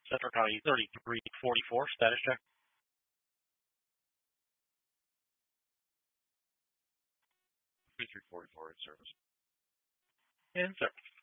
Central County 3344, status check. 3344 in service. In service.